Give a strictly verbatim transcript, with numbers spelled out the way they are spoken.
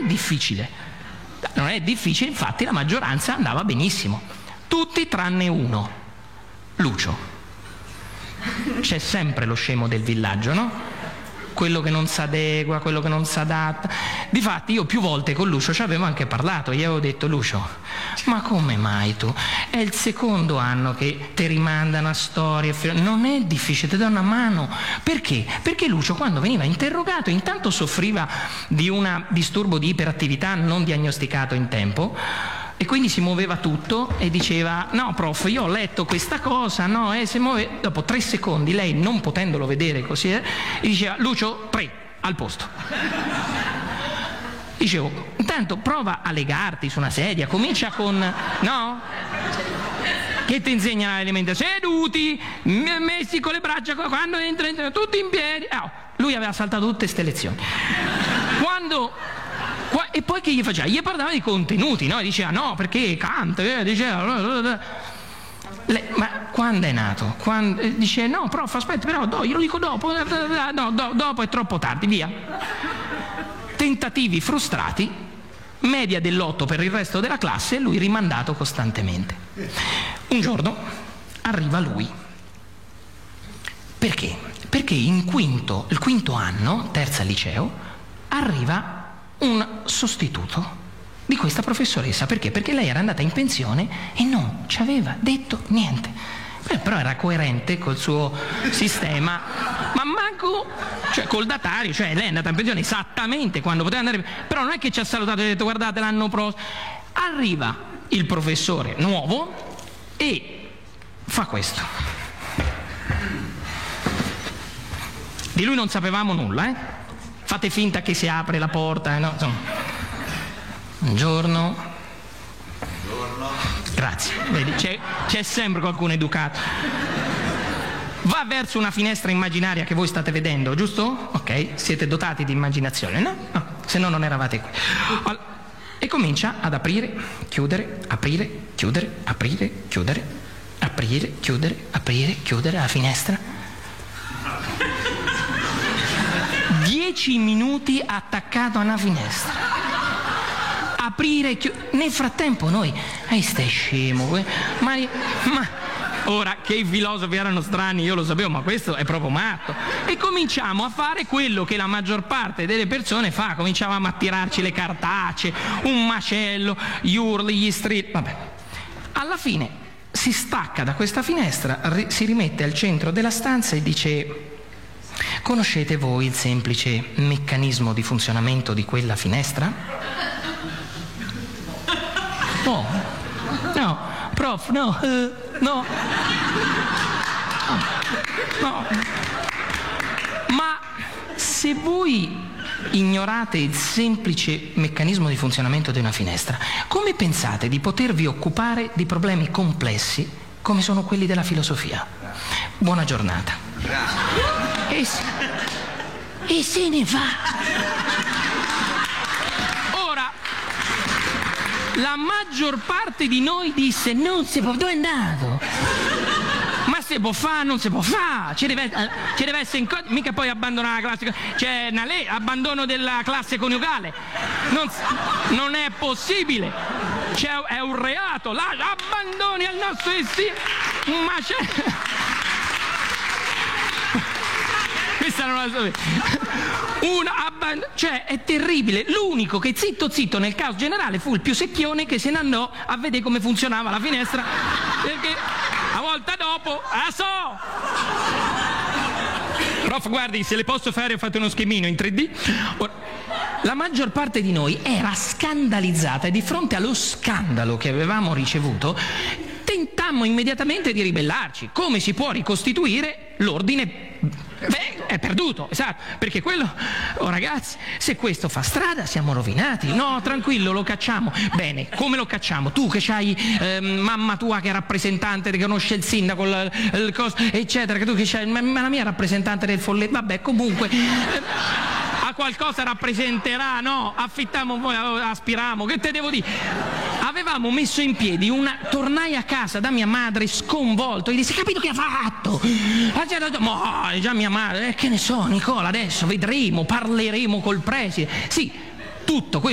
è difficile, non è difficile, infatti la maggioranza andava benissimo, tutti tranne uno, Lucio. C'è sempre lo scemo del villaggio, no? Quello che non si adegua, quello che non si adatta. Difatti io più volte con Lucio ci avevo anche parlato, gli avevo detto: Lucio, ma come mai tu? È il secondo anno che ti rimandano a storie, non è difficile, ti do una mano. Perché? Perché Lucio quando veniva interrogato intanto soffriva di un disturbo di iperattività non diagnosticato in tempo, e quindi si muoveva tutto e diceva: no prof, io ho letto questa cosa, no, e si muove. Dopo tre secondi lei, non potendolo vedere così, eh, gli diceva: Lucio, tre, al posto. Dicevo: intanto prova a legarti su una sedia, comincia con, no? Che ti insegnano l'alimentazione? Seduti, messi con le braccia, quando entra, entra tutti in piedi. Oh, lui aveva saltato tutte queste lezioni. Quando... E poi che gli faceva? Gli parlava di contenuti, no? E diceva: no, perché canta, eh? Diceva... Le, ma quando è nato? Quando, eh, dice: no, prof, aspetta, però do, glielo dico dopo, no, do, dopo è troppo tardi, via. Tentativi frustrati, media dell'otto per il resto della classe, e lui rimandato costantemente. Un giorno arriva lui. Perché? Perché in quinto, il quinto anno, terza liceo, arriva un sostituto di questa professoressa. Perché? Perché lei era andata in pensione e non ci aveva detto niente. Beh, però era coerente col suo sistema, ma manco, cioè col datario, cioè lei è andata in pensione esattamente quando poteva andare, però non è che ci ha salutato e ha detto: guardate, l'anno prossimo. Arriva il professore nuovo e fa questo. Di lui non sapevamo nulla, eh? Fate finta che si apre la porta, eh, no? Insomma. Buongiorno. Buongiorno. Grazie. Vedi, c'è, c'è sempre qualcuno educato. Va verso una finestra immaginaria che voi state vedendo, giusto? Ok, siete dotati di immaginazione, no? No, se no non eravate qui. Allora, e comincia ad aprire, chiudere, aprire, chiudere, aprire, chiudere, aprire, chiudere, aprire, chiudere la finestra. Dieci minuti attaccato a una finestra, aprire e chiudere. Nel frattempo noi, ehi, stai scemo, ma, ma ora che i filosofi erano strani io lo sapevo, ma questo è proprio matto. E cominciamo a fare quello che la maggior parte delle persone fa, cominciavamo a tirarci le cartacee, un macello, gli urli, gli strilli, vabbè. Alla fine si stacca da questa finestra, ri- si rimette al centro della stanza e dice: conoscete voi il semplice meccanismo di funzionamento di quella finestra? No, no, prof, no, uh, no, no. Ma se voi ignorate il semplice meccanismo di funzionamento di una finestra, come pensate di potervi occupare di problemi complessi come sono quelli della filosofia? Buona giornata. E, e se ne va. Ora, la maggior parte di noi disse: non si può, dove è andato? Ma si può fare, non si può fare, ci deve, ci deve essere in co- mica poi abbandonare la classe, c'è una legge, abbandono della classe coniugale, non, non è possibile, c'è, è un reato, là, abbandoni al nostro destino, ma c'è... Questa non la sapevo. Una abband- cioè è terribile. L'unico che zitto zitto nel caos generale fu il più secchione, che se ne andò a vedere come funzionava la finestra, perché a volta dopo ah so prof, guardi, se le posso fare, ho fatto uno schemino in tre D. Ora, la maggior parte di noi era scandalizzata e di fronte allo scandalo che avevamo ricevuto tentammo immediatamente di ribellarci. Come si può ricostituire l'ordine? Beh, è perduto, esatto, perché quello, oh ragazzi, se questo fa strada siamo rovinati. No, tranquillo, lo cacciamo. Bene, come lo cacciamo? Tu che c'hai eh, mamma tua che è rappresentante, che conosce il sindaco, il, il cos, eccetera, che tu che c'hai, ma, ma la mia rappresentante del folletto, vabbè, comunque eh, a qualcosa rappresenterà, no? Affittiamo voi, aspiriamo, che te devo dire? Avevamo messo in piedi una... Tornai a casa da mia madre sconvolto, gli disse: capito che ha fatto? Ma già mia madre, eh, che ne so Nicola, adesso vedremo, parleremo col preside. Sì, tutto questo